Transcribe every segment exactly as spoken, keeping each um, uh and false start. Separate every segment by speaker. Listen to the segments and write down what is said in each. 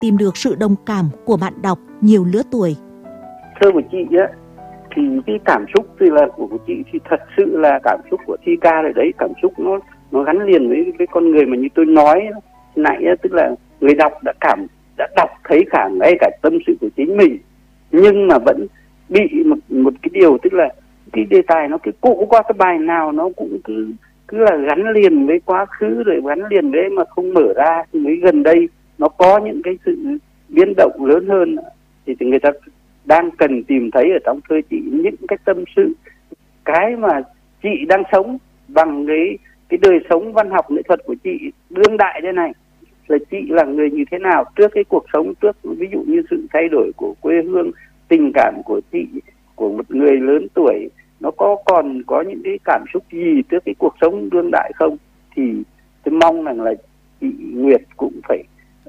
Speaker 1: tìm được sự đồng cảm của bạn đọc nhiều lứa tuổi.
Speaker 2: Thơ của chị á, thì cái cảm xúc thì là của, của chị thì thật sự là cảm xúc của thi ca rồi đấy, cảm xúc nó nó gắn liền với cái con người mà như tôi nói nãy, tức là người đọc đã cảm đã đọc thấy cả ngay cả tâm sự của chính mình, nhưng mà vẫn bị một một cái điều, tức là cái đề tài nó cứ cũ qua, cái bài nào nó cũng cứ cứ là gắn liền với quá khứ rồi gắn liền với mà không mở ra. Thì mới gần đây nó có những cái sự biến động lớn hơn thì, thì người ta đang cần tìm thấy ở trong thơ chị những cái tâm sự, cái mà chị đang sống bằng cái cái đời sống văn học nghệ thuật của chị đương đại đây này, là chị là người như thế nào trước cái cuộc sống, trước ví dụ như sự thay đổi của quê hương, tình cảm của chị, của một người lớn tuổi, nó có còn có những cái cảm xúc gì trước cái cuộc sống đương đại không. Thì tôi mong rằng là chị Nguyệt cũng phải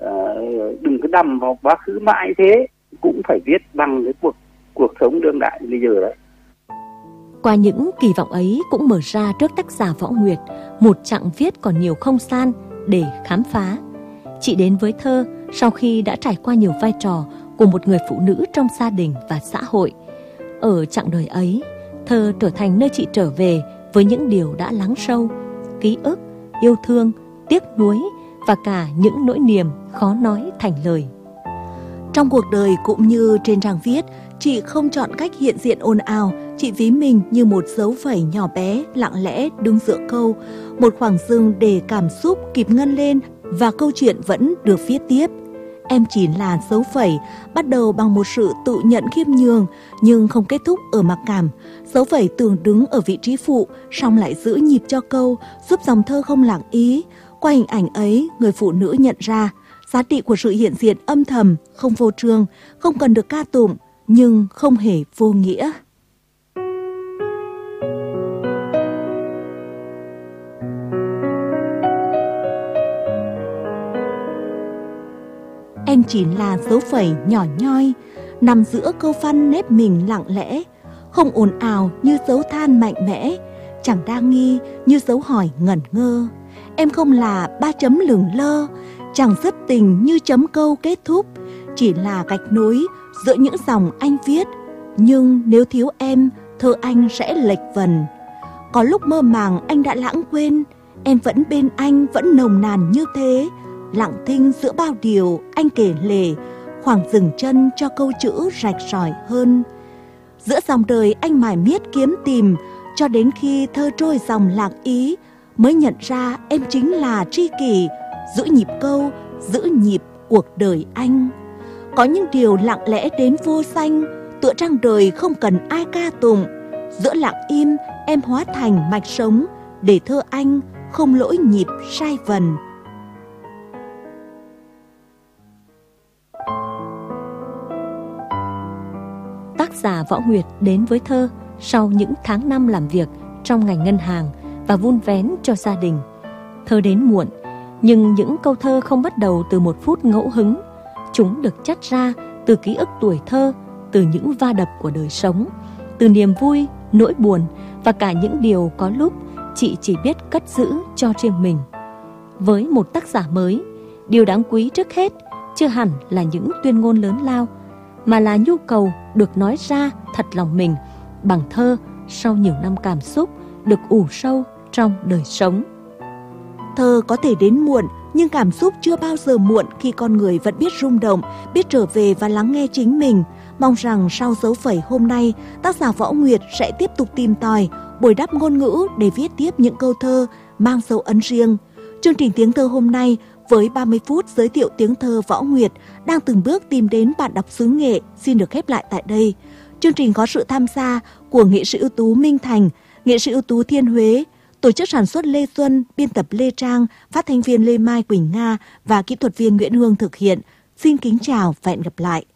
Speaker 2: uh, đừng có đắm vào quá khứ mãi thế, cũng phải viết bằng cái cuộc cuộc sống đương đại bây giờ đấy.
Speaker 1: Qua những kỳ vọng ấy cũng mở ra trước tác giả Võ Nguyệt một chặng viết còn nhiều không gian để khám phá. Chị đến với thơ sau khi đã trải qua nhiều vai trò của một người phụ nữ trong gia đình và xã hội. Ở chặng đời ấy, thơ trở thành nơi chị trở về với những điều đã lắng sâu, ký ức, yêu thương, tiếc nuối và cả những nỗi niềm khó nói thành lời. Trong cuộc đời cũng như trên trang viết, chị không chọn cách hiện diện ồn ào, chị ví mình như một dấu phẩy nhỏ bé lặng lẽ đứng giữa câu, một khoảng dừng để cảm xúc kịp ngân lên và câu chuyện vẫn được viết tiếp. Em chỉ là dấu phẩy, bắt đầu bằng một sự tự nhận khiêm nhường nhưng không kết thúc ở mặc cảm. Dấu phẩy tưởng đứng ở vị trí phụ, song lại giữ nhịp cho câu, giúp dòng thơ không lạc ý. Qua hình ảnh ấy, người phụ nữ nhận ra giá trị của sự hiện diện âm thầm, không vô trương, không cần được ca tụng, nhưng không hề vô nghĩa. Em chỉ là dấu phẩy nhỏ nhoi, nằm giữa câu văn nếp mình lặng lẽ, không ồn ào như dấu than mạnh mẽ, chẳng đa nghi như dấu hỏi ngẩn ngơ. Em không là ba chấm lửng lơ, chẳng dứt tình như chấm câu kết thúc, chỉ là gạch nối giữa những dòng anh viết. Nhưng nếu thiếu em, thơ anh sẽ lệch vần. Có lúc mơ màng anh đã lãng quên, em vẫn bên anh, vẫn nồng nàn như thế. Lặng thinh giữa bao điều anh kể lể, khoảng dừng chân cho câu chữ rạch ròi hơn. Giữa dòng đời anh mải miết kiếm tìm, cho đến khi thơ trôi dòng lạc ý, mới nhận ra em chính là tri kỷ, giữ nhịp câu, giữ nhịp cuộc đời anh. Có những điều lặng lẽ đến vô danh, tựa trang đời không cần ai ca tụng. Giữa lặng im em hóa thành mạch sống, để thơ anh không lỗi nhịp sai vần. Tác giả Võ Nguyệt đến với thơ sau những tháng năm làm việc trong ngành ngân hàng và vun vén cho gia đình. Thơ đến muộn, nhưng những câu thơ không bắt đầu từ một phút ngẫu hứng. Chúng được chắt ra từ ký ức tuổi thơ, từ những va đập của đời sống, từ niềm vui, nỗi buồn và cả những điều có lúc chị chỉ biết cất giữ cho riêng mình. Với một tác giả mới, điều đáng quý trước hết chưa hẳn là những tuyên ngôn lớn lao, mà là nhu cầu được nói ra thật lòng mình bằng thơ sau nhiều năm cảm xúc được ủ sâu trong đời sống. Thơ có thể đến muộn, nhưng cảm xúc chưa bao giờ muộn khi con người vẫn biết rung động, biết trở về và lắng nghe chính mình. Mong rằng sau dấu phẩy hôm nay, tác giả Võ Nguyệt sẽ tiếp tục tìm tòi, bồi đắp ngôn ngữ để viết tiếp những câu thơ mang dấu ấn riêng. Chương trình Tiếng Thơ hôm nay với ba mươi phút giới thiệu tiếng thơ Võ Nguyệt đang từng bước tìm đến bạn đọc xứ Nghệ xin được khép lại tại đây. Chương trình có sự tham gia của nghệ sĩ ưu tú Minh Thành, nghệ sĩ ưu tú Thiên Huế, tổ chức sản xuất Lê Xuân, biên tập Lê Trang, phát thanh viên Lê Mai Quỳnh Nga và kỹ thuật viên Nguyễn Hương thực hiện. Xin kính chào và hẹn gặp lại.